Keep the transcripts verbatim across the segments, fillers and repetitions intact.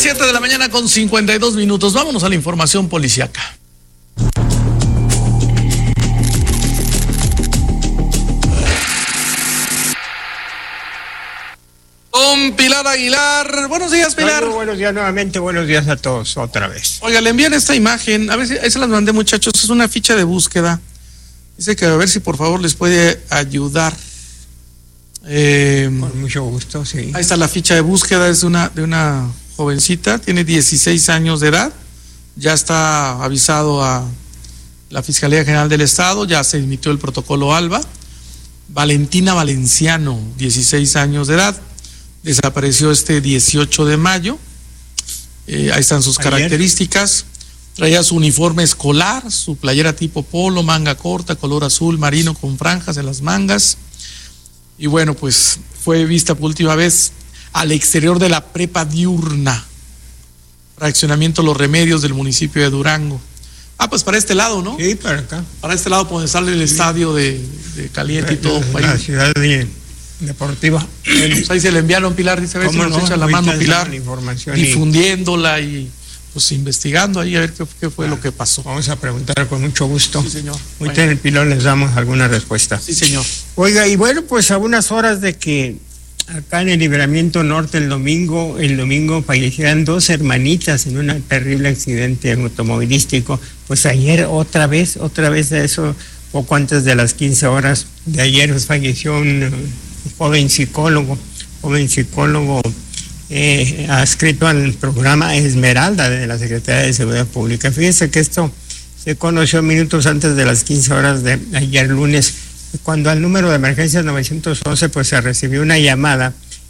siete de la mañana con cincuenta y dos minutos. Vámonos a la información policíaca. Don Pilar Aguilar. Buenos días, Pilar. No, no, buenos días nuevamente, buenos días a todos, otra vez. Oiga, le envían esta imagen, a ver si, ahí se las mandé, muchachos, es una ficha de búsqueda. Dice que a ver si por favor les puede ayudar. Eh, Con mucho gusto, sí. Ahí está la ficha de búsqueda, es de una, de una jovencita, tiene dieciséis años de edad, ya está avisado a la Fiscalía General del Estado, ya se emitió el protocolo ALBA. Valentina Valenciano, dieciséis años de edad, desapareció este dieciocho de mayo, eh, ahí están sus Ayer. características, traía su uniforme escolar, su playera tipo polo, manga corta, color azul marino con franjas en las mangas, y bueno, pues fue vista por última vez al exterior de la prepa diurna, fraccionamiento Los Remedios del municipio de Durango. Ah, pues para este lado, ¿no? Sí, para acá. Para este lado, donde sale el sí. estadio de, de Caliente y todo. La ahí. ciudad de... deportiva. Bueno, pues ahí se le enviaron, Pilar, dice, a ver si nos no? echa la mano, Pilar, la difundiéndola y... y pues investigando ahí a ver qué, qué fue ah, lo que pasó. Vamos a preguntar con mucho gusto. Sí, señor. Ahorita bueno. en el pilón les damos alguna respuesta. Sí, señor. Oiga, y bueno, pues a unas horas de que acá en el Libramiento Norte el domingo, el domingo fallecieran dos hermanitas en un terrible accidente automovilístico, pues ayer otra vez, otra vez de eso, poco antes de las quince horas de ayer, pues falleció un, un joven psicólogo, joven psicólogo eh, adscrito al programa Esmeralda de la Secretaría de Seguridad Pública. Fíjense que esto se conoció minutos antes de las quince horas de ayer lunes, cuando al número de emergencias novecientos once pues se recibió una llamada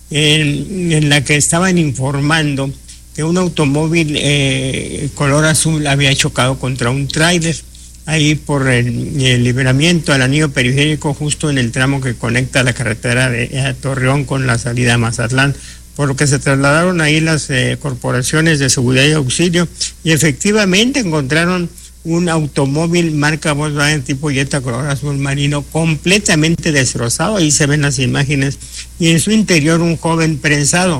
en, en la que estaban informando que un automóvil eh, color azul había chocado contra un tráiler ahí por el, el Libramiento, al anillo periférico, justo en el tramo que conecta la carretera de Torreón con la salida a Mazatlán, por lo que se trasladaron ahí las eh, corporaciones de seguridad y auxilio, y efectivamente encontraron un automóvil marca Volkswagen tipo Jetta color azul marino completamente destrozado. Ahí se ven las imágenes, y en su interior un joven prensado.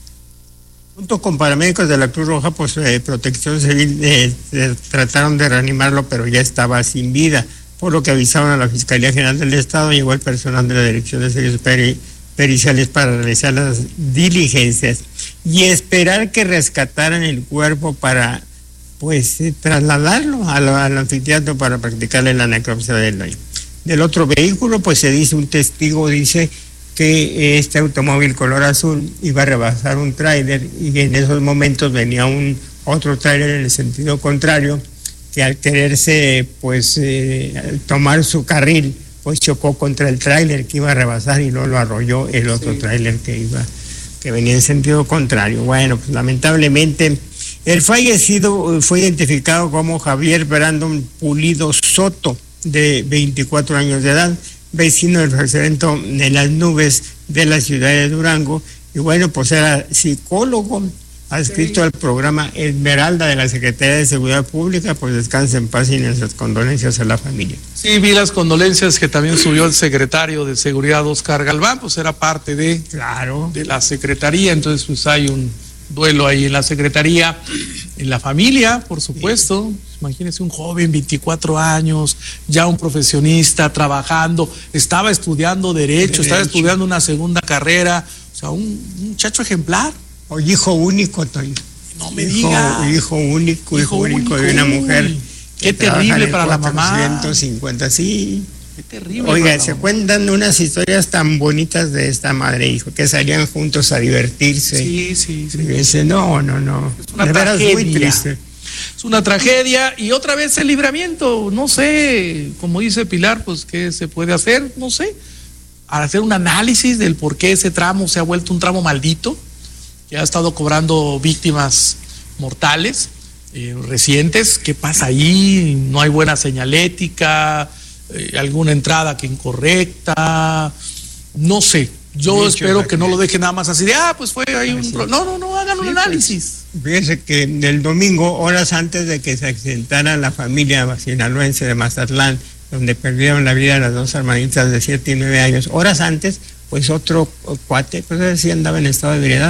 Junto con paramédicos de la Cruz Roja, pues eh, Protección Civil eh, eh, trataron de reanimarlo, pero ya estaba sin vida, por lo que avisaron a la Fiscalía General del Estado. Llegó el personal de la Dirección de Servicios Peri Periciales para realizar las diligencias y esperar que rescataran el cuerpo para pues eh, trasladarlo al, al anfiteatro para practicarle la necropsia del, del otro vehículo. Pues se dice, un testigo dice que este automóvil color azul iba a rebasar un tráiler, y en esos momentos venía un otro tráiler en el sentido contrario, que al quererse pues eh, tomar su carril, pues chocó contra el tráiler que iba a rebasar, y luego lo arrolló el otro sí. tráiler que iba que venía en sentido contrario. Bueno, pues lamentablemente el fallecido fue identificado como Javier Brandon Pulido Soto, de veinticuatro años de edad, vecino del fraccionamiento de Las Nubes de la ciudad de Durango, y bueno, pues era psicólogo adscrito sí. al programa Esmeralda de la Secretaría de Seguridad Pública. Pues descanse en paz y nuestras condolencias a la familia. Sí, vi las condolencias que también subió el secretario de Seguridad, Oscar Galván, pues era parte de, claro. de la Secretaría, entonces pues hay un duelo ahí en la Secretaría, en la familia, por supuesto. Sí. Imagínense un joven, veinticuatro años, ya un profesionista, trabajando, estaba estudiando Derecho, Derecho. estaba estudiando una segunda carrera, o sea, un, un muchacho ejemplar. O hijo único, Toño. No me hijo, diga. Hijo único, hijo, hijo único de una mujer. Qué terrible para la mamá. ciento cincuenta, sí. Qué terrible. Oiga, se cuentan unas historias tan bonitas de esta madre e hijo, que salían juntos a divertirse. Sí, sí, sí. Dice, no, no, no. Es una de veras tragedia. Muy triste. Es una tragedia, y otra vez el Libramiento, no sé, como dice Pilar, pues qué se puede hacer, no sé, hacer un análisis del por qué ese tramo se ha vuelto un tramo maldito, que ha estado cobrando víctimas mortales eh, recientes. ¿Qué pasa ahí? No hay buena señalética, eh, alguna entrada que incorrecta, no sé. Yo espero que no lo dejen nada más así de, ah, pues fue ahí un... No, no, no, hagan un análisis. Fíjense que el domingo, horas antes de que se accidentara la familia sinaloense de Mazatlán, donde perdieron la vida las dos hermanitas de siete y nueve años, horas antes, pues otro cuate, pues así andaba en estado de ebriedad,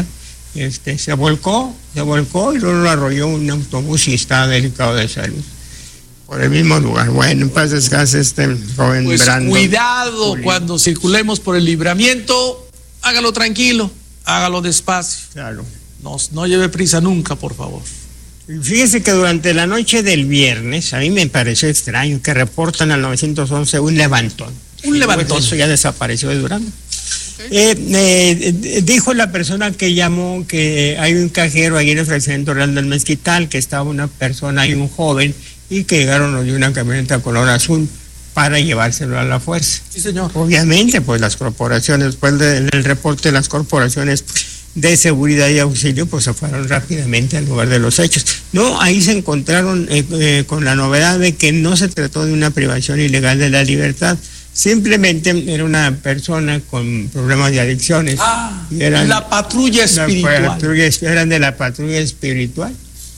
este, se volcó, se volcó y luego lo arrolló un autobús y está delicado de salud. Por el mismo lugar. Bueno, en paz descanse este joven pues Brandon. Cuidado Julio. Cuando circulemos por el Libramiento, hágalo tranquilo, hágalo despacio. Claro. No, no lleve prisa nunca, por favor. Fíjese que durante la noche del viernes, a mí me pareció extraño que reportan al nueve once un levantón. Un levantón. Eso ya desapareció de Durango. Okay. Eh, eh, dijo la persona que llamó que hay un cajero ahí en el fraccionamiento Real del Mezquital, que estaba una persona y un joven, y que llegaron los de una camioneta color azul para llevárselo a la fuerza. Sí, señor. Obviamente, pues las corporaciones, después del reporte de las corporaciones de seguridad y auxilio, pues se fueron rápidamente al lugar de los hechos. No, ahí se encontraron eh, eh, con la novedad de que no se trató de una privación ilegal de la libertad, simplemente era una persona con problemas de adicciones. Ah, y eran, la patrulla espiritual. La patrulla, eran de la patrulla espiritual.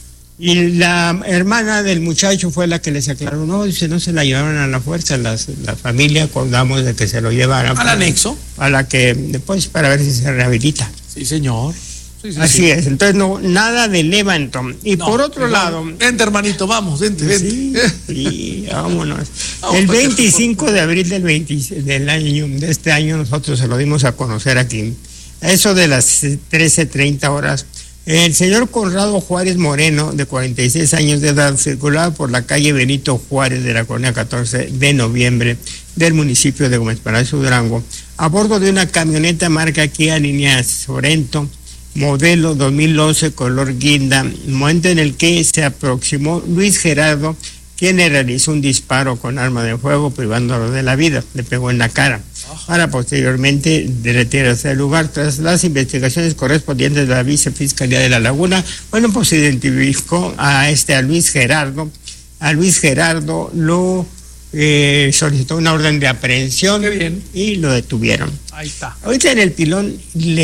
Y la hermana del muchacho fue la que les aclaró, no, dice, no se la llevaron a la fuerza, las, la familia acordamos de que se lo llevaran. ¿Al anexo? A la que, después, para ver si se rehabilita. Sí, señor. Sí, sí, Así sí. es, entonces no, nada de Levanton. Y no, por otro lado... Vente, hermanito, vamos, vente, vente. Sí, sí, vámonos. Vamos, el veinticinco de abril del, veinte, del año, de este año, nosotros se lo dimos a conocer aquí. A eso de las trece treinta horas, el señor Conrado Juárez Moreno, de cuarenta y seis años de edad, circulaba por la calle Benito Juárez de la colonia catorce de noviembre del municipio de Gómez Palacio, Durango, a bordo de una camioneta marca Kia Línea Sorento, modelo dos mil once, color guinda, momento en el que se aproximó Luis Gerardo, quien le realizó un disparo con arma de fuego privándolo de la vida, le pegó en la cara, para posteriormente retirarse del lugar. Tras las investigaciones correspondientes de la Vicefiscalía de La Laguna, bueno, pues se identificó a este, a Luis Gerardo, a Luis Gerardo lo eh, solicitó una orden de aprehensión. Qué bien. Y lo detuvieron. Ahí está. Ahorita en el pilón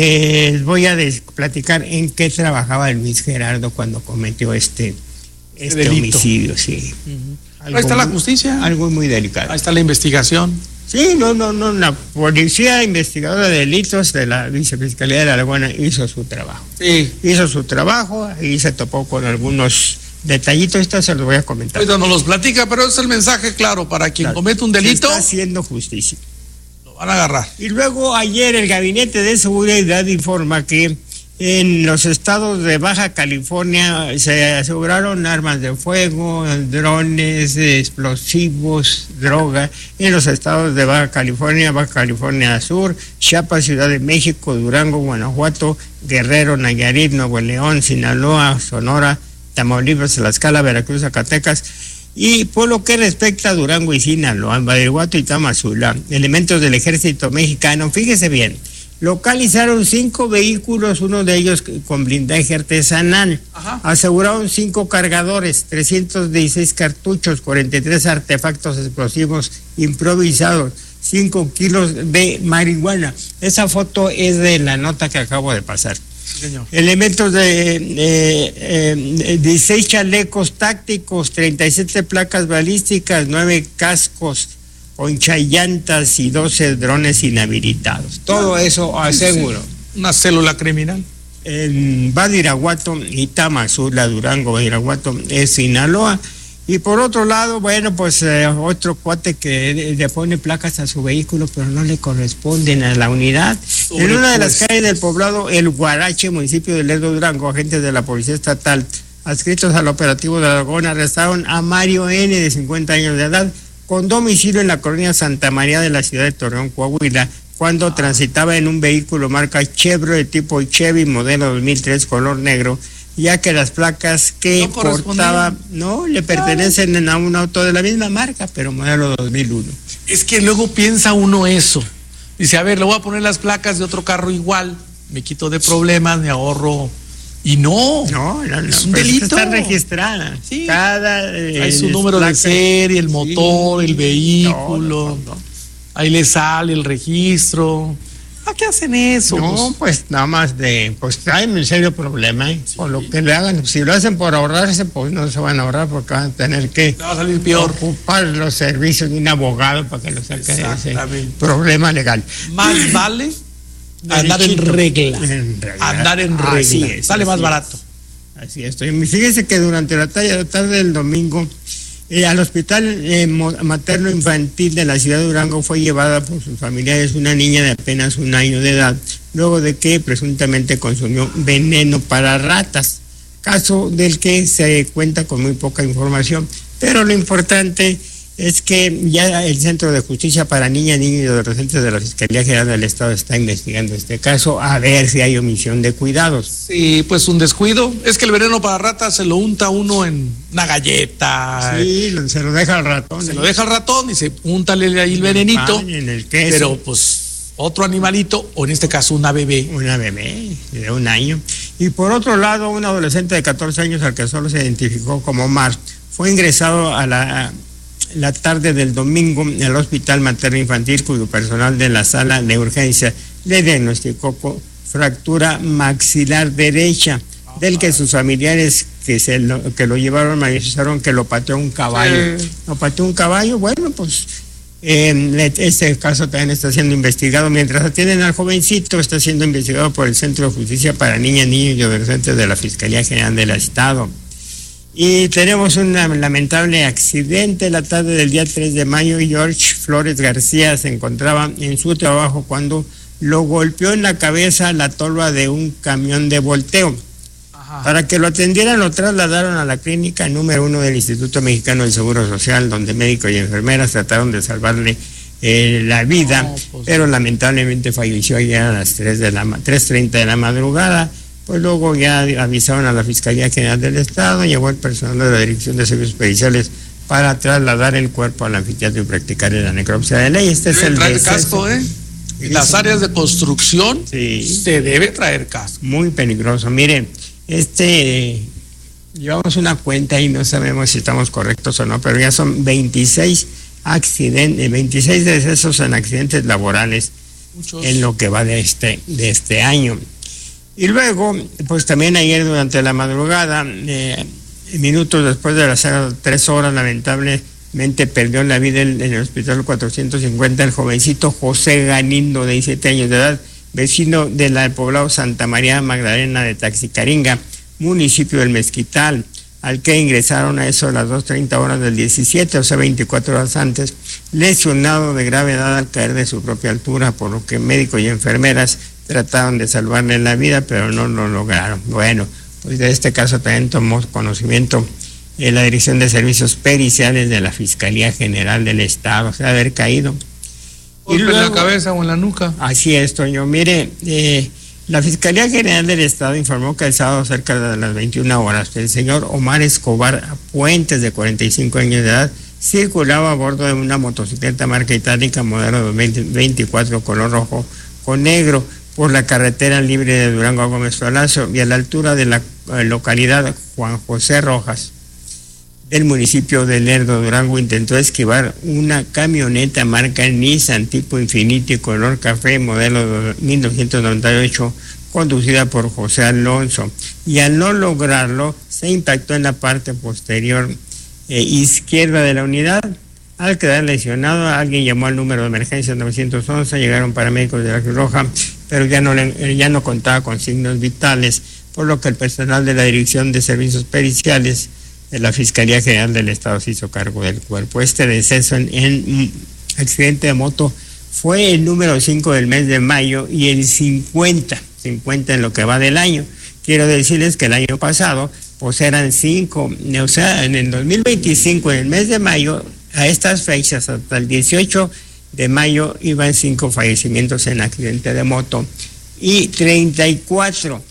les voy a platicar en qué trabajaba Luis Gerardo cuando cometió este, este homicidio, sí. Uh-huh. Ahí está la justicia. Algo muy delicado. Ahí está la investigación. Sí, no, no, no, la policía investigadora de delitos de la Vicefiscalía de La Laguna hizo su trabajo. Sí. Hizo su trabajo, ahí se topó con algunos detallitos, esto se los voy a comentar. Ahorita nos los platica, pero es el mensaje claro, para quien claro, comete un delito. Se está haciendo justicia. Lo van a agarrar. Y luego ayer el Gabinete de Seguridad informa que en los estados de Baja California se aseguraron armas de fuego, drones, explosivos, droga, en los estados de Baja California, Baja California Sur, Chiapas, Ciudad de México, Durango, Guanajuato, Guerrero, Nayarit, Nuevo León, Sinaloa, Sonora, Tamaulipas, Tlaxcala, Veracruz, Zacatecas. Y por lo que respecta a Durango y Sinaloa, Badiraguato y Tamazula, elementos del ejército mexicano, fíjese bien, localizaron cinco vehículos, uno de ellos con blindaje artesanal. Ajá. Aseguraron cinco cargadores, trescientos dieciséis cartuchos, cuarenta y tres artefactos explosivos improvisados, cinco kilos de marihuana. Esa foto es de la nota que acabo de pasar. Señor. Elementos de eh, eh, dieciséis chalecos tácticos, treinta y siete placas balísticas, nueve cascos, ponchallantas y doce drones inhabilitados. Todo eso aseguro. Una célula criminal. En Badiraguato y Tamazula, Durango, Badiraguato, es Sinaloa. Y por otro lado, bueno, pues eh, otro cuate que le pone placas a su vehículo, pero no le corresponden a la unidad. Sobre en una de las calles del poblado El Guarache, municipio de Lerdo, Durango, agentes de la Policía Estatal adscritos al operativo de Aragón arrestaron a Mario N., de cincuenta años de edad, con domicilio en la colonia Santa María de la ciudad de Torreón, Coahuila, cuando ah. transitaba en un vehículo marca Chevrolet tipo Chevy, modelo dos mil tres, color negro, ya que las placas que no portaba no le pertenecen claro. a un auto de la misma marca, pero modelo dos mil uno. Es que luego piensa uno eso. Dice, a ver, le voy a poner las placas de otro carro igual, me quito de problemas, me ahorro. Y no, no, no, no es un pues delito. Están registradas. Sí. Cada eh, hay su número placa. de serie, el motor, sí. el vehículo. No, no, no. Ahí le sale el registro. ¿A qué hacen eso? No, pues nada más de, pues traen un serio problema, ¿eh? Sí. Por lo que le hagan, si lo hacen por ahorrarse, pues no se van a ahorrar porque van a tener que va a salir peor. ocupar los servicios de un abogado para que lo saque de ese problema legal. Más vale andar en regla. En regla. Andar en regla. Así es, Sale así más es. barato. Así es. Fíjese que durante la tarde del domingo, eh, al hospital eh, materno infantil de la ciudad de Durango fue llevada por sus familiares una niña de apenas un año de edad, luego de que presuntamente consumió veneno para ratas, caso del que se cuenta con muy poca información. Pero lo importante es que ya el Centro de Justicia para Niñas, Niños y Adolescentes de la Fiscalía General del Estado está investigando este caso a ver si hay omisión de cuidados. Sí, pues un descuido. Es que el veneno para ratas se lo unta uno en una galleta. Sí, se lo deja al ratón. Se ¿eh? lo deja al ratón y se úntale ahí el venenito. En el queso. Pero pues otro animalito, o en este caso una bebé. Una bebé de un año. Y por otro lado, un adolescente de catorce años al que solo se identificó como Omar fue ingresado a la... la tarde del domingo en el hospital materno infantil, cuyo personal de la sala de urgencia le diagnosticó con fractura maxilar derecha, del que sus familiares que se lo, que lo llevaron manifestaron que lo pateó un caballo. Sí. Lo pateó un caballo. Bueno, pues eh, este caso también está siendo investigado. Mientras atienden al jovencito, está siendo investigado por el Centro de Justicia para Niñas, Niños y Adolescentes de la Fiscalía General del Estado. Y tenemos un lamentable accidente la tarde del día tres de mayo. George Flores García se encontraba en su trabajo cuando lo golpeó en la cabeza la tolva de un camión de volteo. Ajá. Para que lo atendieran lo trasladaron a la clínica número uno del Instituto Mexicano del Seguro Social, donde médicos y enfermeras trataron de salvarle eh, la vida, no, pues, pero lamentablemente falleció ayer a las tres treinta de la madrugada. Pues luego ya avisaron a la Fiscalía General del Estado, llegó el personal de la Dirección de Servicios Periciales para trasladar el cuerpo al anfiteatro y practicar la necropsia de ley. Este es el traer casco, ¿eh? En las áreas de construcción sí. Se debe traer casco. Muy peligroso. Miren, este, llevamos una cuenta y no sabemos si estamos correctos o no, pero ya son veintiséis accidentes, veintiséis decesos en accidentes laborales. Muchos. En lo que va de este, de este año. Y luego, pues también ayer durante la madrugada, eh, minutos después de las tres horas, lamentablemente perdió la vida en, en el hospital cuatrocientos cincuenta el jovencito José Ganindo, de diecisiete años de edad, vecino del poblado Santa María Magdalena de Taxicaringa, municipio del Mezquital, al que ingresaron a eso a las dos treinta horas del diecisiete, o sea, veinticuatro horas antes, lesionado de gravedad al caer de su propia altura, por lo que médicos y enfermeras trataron de salvarle la vida, pero no lo lograron. Bueno, pues de este caso también tomó conocimiento eh, la Dirección de Servicios Periciales de la Fiscalía General del Estado, o sea, haber caído. Y luego, en la cabeza o en la nuca. Así es, Toño. Mire, eh, la Fiscalía General del Estado informó que el sábado cerca de las veintiuna horas, el señor Omar Escobar Puentes, de cuarenta y cinco años de edad, circulaba a bordo de una motocicleta marca itálica modelo dos mil veinticuatro color rojo con negro por la carretera libre de Durango a Gómez Palacio y a la altura de la eh, localidad Juan José Rojas del municipio de Lerdo, Durango. Intentó esquivar una camioneta marca Nissan tipo Infiniti color café modelo mil novecientos noventa y ocho conducida por José Alonso, y al no lograrlo se impactó en la parte posterior eh, izquierda de la unidad. Al quedar lesionado, alguien llamó al número de emergencia novecientos once, llegaron paramédicos de la Cruz Roja, pero ya no, ya no contaba con signos vitales, por lo que el personal de la Dirección de Servicios Periciales de la Fiscalía General del Estado se hizo cargo del cuerpo. Este deceso en, en accidente de moto fue el número cinco del mes de mayo y el cincuenta, cincuenta en lo que va del año. Quiero decirles que el año pasado, pues eran cinco, o sea, en el dos mil veinticinco, en el mes de mayo, a estas fechas, hasta el dieciocho de mayo, iban cinco fallecimientos en accidente de moto y treinta y cuatro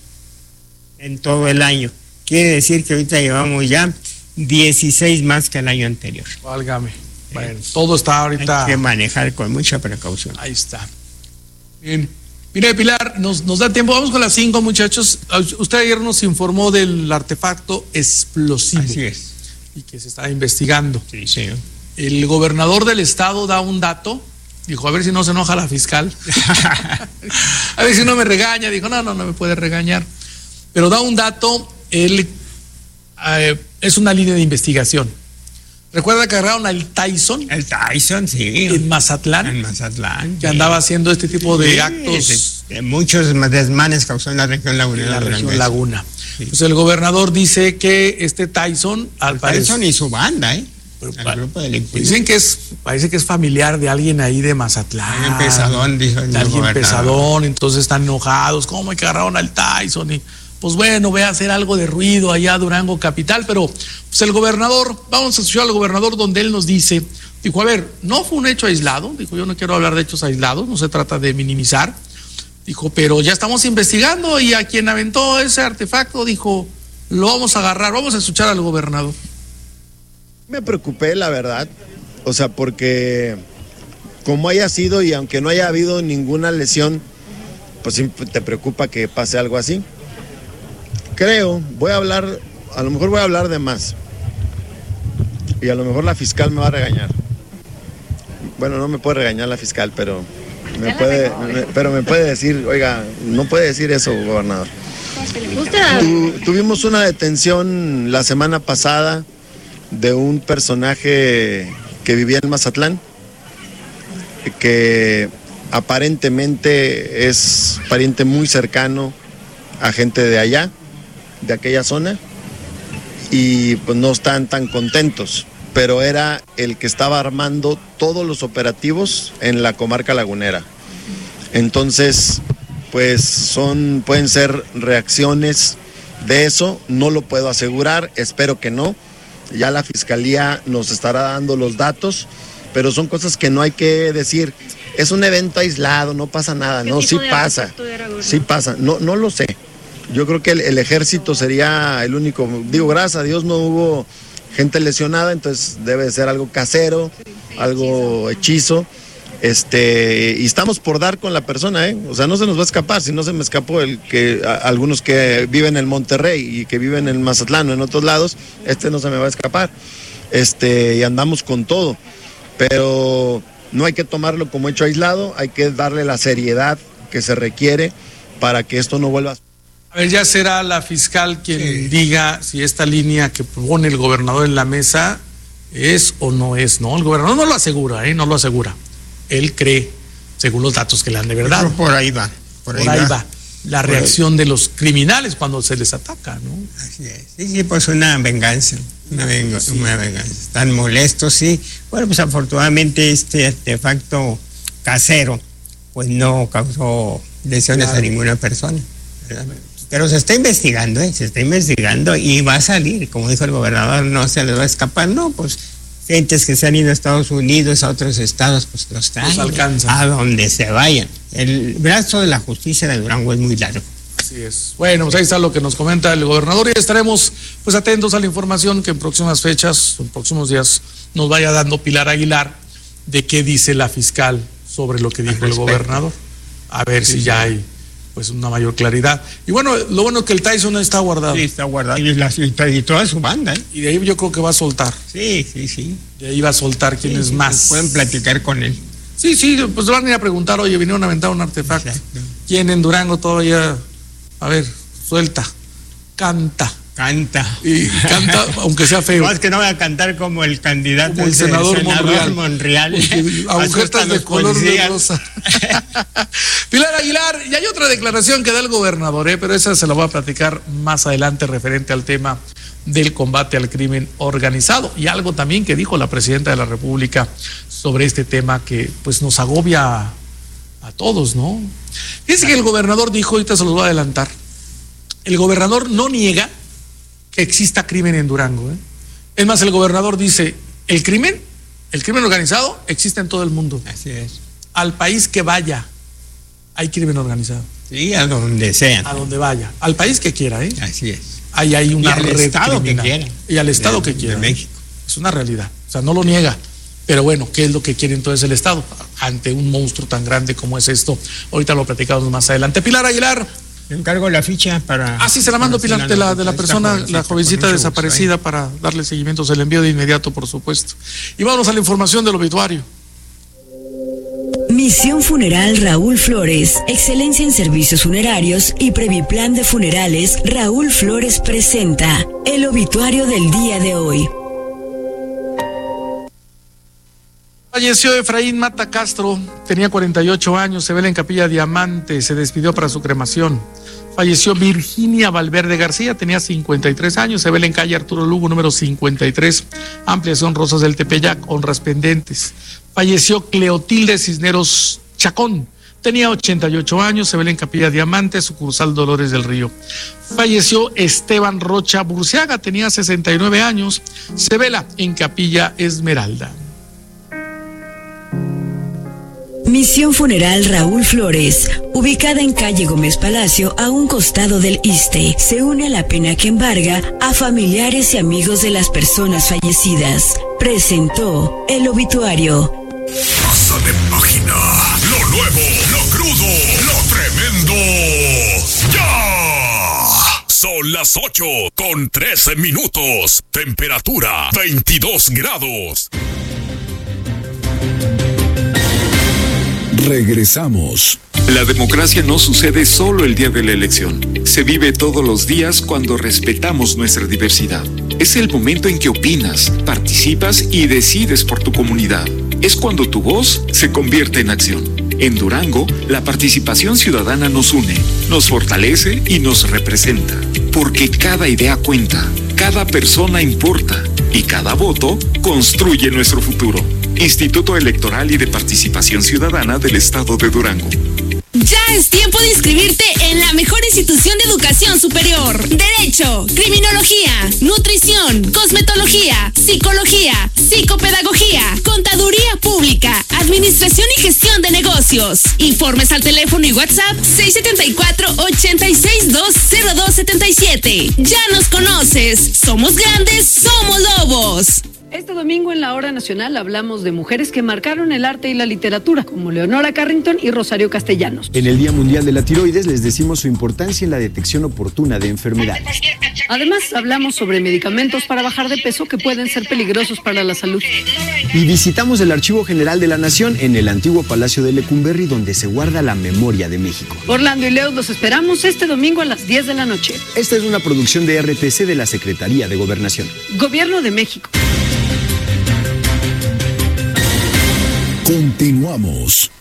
en todo el año. Quiere decir que ahorita llevamos ya dieciséis más que el año anterior. Válgame. Bueno, eh, todo está ahorita. Hay que manejar con mucha precaución. Ahí está. Bien. Mire, Pilar, nos, nos da tiempo. Vamos con las cinco, muchachos. Usted ayer nos informó del artefacto explosivo. Así es. Y que se está investigando. Sí, señor. El gobernador del estado da un dato, dijo, a ver si no se enoja la fiscal, a ver si no me regaña, dijo, no, no, no me puede regañar, pero da un dato, él, eh, es una línea de investigación. ¿Recuerda que agarraron al Tyson? El Tyson, sí. En Mazatlán. En Mazatlán. Que sí. Andaba haciendo este tipo de sí, actos. muchos desmanes causó en la región lagunera. En la región Laguna. Sí. Pues el gobernador dice que este Tyson, al parecer. Tyson y su banda, ¿eh? Pero, el grupo delictivo. Dicen que es, parece que es familiar de alguien ahí de Mazatlán. Alguien pesadón, dijo el de alguien pesadón, entonces están enojados. ¿Cómo que agarraron al Tyson? Y pues bueno, voy a hacer algo de ruido allá a Durango capital, pero pues el gobernador, vamos a escuchar al gobernador donde él nos dice, dijo, a ver, no fue un hecho aislado, dijo, yo no quiero hablar de hechos aislados, no se trata de minimizar, dijo, pero ya estamos investigando y a quien aventó ese artefacto, dijo, lo vamos a agarrar, vamos a escuchar al gobernador. Me preocupé, la verdad, o sea, porque como haya sido y aunque no haya habido ninguna lesión, pues sí te preocupa que pase algo así. Creo, voy a hablar, a lo mejor voy a hablar de más y a lo mejor la fiscal me va a regañar. Bueno, no me puede regañar la fiscal, pero me puede, me, pero me puede decir, oiga, no puede decir eso, gobernador. Tu, tuvimos una detención la semana pasada de un personaje que vivía en Mazatlán, que aparentemente es pariente muy cercano a gente de allá, de aquella zona, y pues no están tan contentos, pero era el que estaba armando todos los operativos en la comarca lagunera. Entonces, pues son, pueden ser reacciones de eso, no lo puedo asegurar, espero que no. Ya la fiscalía nos estará dando los datos, pero son cosas que no hay que decir. Es un evento aislado, no pasa nada. No, sí pasa. Sí pasa. No, no lo sé. Yo creo que el, el ejército sería el único. Digo, gracias a Dios no hubo gente lesionada, entonces debe de ser algo casero, algo hechizo. Este, y estamos por dar con la persona, ¿eh? O sea, no se nos va a escapar, si no se me escapó el que a, algunos que viven en Monterrey y que viven en Mazatlán o en otros lados, este no se me va a escapar. Este, y andamos con todo. Pero no hay que tomarlo como hecho aislado, hay que darle la seriedad que se requiere para que esto no vuelva a... A ver, ya será la fiscal quien sí. diga si esta línea que pone el gobernador en la mesa es o no es, ¿no? El gobernador no lo asegura, ¿eh? No lo asegura. Él cree, según los datos que le dan de verdad. Pero por ahí va. Por ahí, por ahí va. va. La por reacción ahí. de los criminales cuando se les ataca, ¿no? Así es. Sí, sí, pues una venganza. Una, venga, sí. una venganza. Están molestos, sí. Bueno, pues afortunadamente este artefacto casero, pues no causó lesiones claro. a ninguna persona, ¿verdad? Pero se está investigando, ¿eh? Se está investigando y va a salir. Como dijo el gobernador, no se les va a escapar, no, pues... Gentes que se han ido a Estados Unidos, a otros estados, pues los traen los alcanzan. A donde se vayan. El brazo de la justicia de Durango es muy largo. Así es. Bueno, pues ahí está lo que nos comenta el gobernador y estaremos pues atentos a la información que en próximas fechas, en próximos días, nos vaya dando Pilar Aguilar de qué dice la fiscal sobre lo que dijo el gobernador. A ver sí, si ya hay pues una mayor claridad. Y bueno, lo bueno es que el Tyson está guardado. Sí, está guardado. Y, la, y toda su banda, ¿eh? Y de ahí yo creo que va a soltar. Sí, sí, sí. De ahí va a soltar quién sí, es más. Pueden platicar con él. Sí, sí, pues van a ir a preguntar, oye, vinieron a aventar un artefacto. Exacto. ¿Quién en Durango todavía? A ver, suelta, canta. Canta. Y canta, aunque sea feo. No, es que no voy a cantar como el candidato, como el senador, senador Monreal. Monreal. Agujetas de color de rosa. Pilar Aguilar, y hay otra declaración que da el gobernador, ¿eh? Pero esa se la voy a platicar más adelante referente al tema del combate al crimen organizado. Y algo también que dijo la presidenta de la República sobre este tema que pues nos agobia a, a todos, ¿no? Fíjense que el gobernador dijo, ahorita se los voy a adelantar, el gobernador no niega que exista crimen en Durango, ¿eh? Es más, el gobernador dice, el crimen, el crimen organizado existe en todo el mundo. Así es. Al país que vaya, hay crimen organizado. Sí, a donde sea. A donde vaya. Al país que quiera, ¿eh? Así es. Ahí hay una red criminal. Y al estado que quiera. Y al estado de, que quiera. De México. Es una realidad. O sea, no lo niega. Pero bueno, ¿qué es lo que quiere entonces el Estado ante un monstruo tan grande como es esto? Ahorita lo platicamos más adelante. Pilar Aguilar. Le encargo la ficha para... Ah, sí, se la mando, Pilar, de la, de la persona, jovencita, la jovencita desaparecida, gusto, para darle seguimiento. Se le envío de inmediato, por supuesto. Y vamos a la información del obituario. Misión Funeral Raúl Flores, excelencia en servicios funerarios y Previplan de Funerales. Raúl Flores presenta el obituario del día de hoy. Falleció Efraín Mata Castro, tenía cuarenta y ocho años, se vela en Capilla Diamante, se despidió para su cremación. Falleció Virginia Valverde García, tenía cincuenta y tres años, se vela en calle Arturo Lugo, número cincuenta y tres, Ampliación Rosas del Tepeyac, honras pendentes. Falleció Cleotilde Cisneros Chacón, tenía ochenta y ocho años, se vela en Capilla Diamante, sucursal Dolores del Río. Falleció Esteban Rocha Burciaga, tenía sesenta y nueve años, se vela en Capilla Esmeralda. Misión Funeral Raúl Flores, ubicada en calle Gómez Palacio, a un costado del Iste, se une a la pena que embarga a familiares y amigos de las personas fallecidas. Presentó el obituario. Pasa de página. Lo nuevo, lo crudo, lo tremendo. ¡Ya! Son las ocho con trece minutos. Temperatura veintidós grados. Regresamos. La democracia no sucede solo el día de la elección. Se vive todos los días cuando respetamos nuestra diversidad. Es el momento en que opinas, participas y decides por tu comunidad. Es cuando tu voz se convierte en acción. En Durango, la participación ciudadana nos une, nos fortalece y nos representa. Porque cada idea cuenta, cada persona importa y cada voto construye nuestro futuro. Instituto Electoral y de Participación Ciudadana del Estado de Durango. Ya es tiempo de inscribirte en la mejor institución de educación superior. Derecho, criminología, nutrición, cosmetología, psicología, psicopedagogía, contaduría pública, administración y gestión de negocios. Informes al teléfono y WhatsApp seis siete cuatro, ocho seis dos, cero dos siete siete. Ya nos conoces. Somos grandes, somos lobos. Este domingo en la Hora Nacional hablamos de mujeres que marcaron el arte y la literatura, como Leonora Carrington y Rosario Castellanos. En el Día Mundial de la Tiroides les decimos su importancia en la detección oportuna de enfermedades. Además, hablamos sobre medicamentos para bajar de peso que pueden ser peligrosos para la salud. Y visitamos el Archivo General de la Nación en el antiguo Palacio de Lecumberri, donde se guarda la memoria de México. Orlando y Leo los esperamos este domingo a las diez de la noche. Esta es una producción de R T C de la Secretaría de Gobernación. Gobierno de México. Continuamos.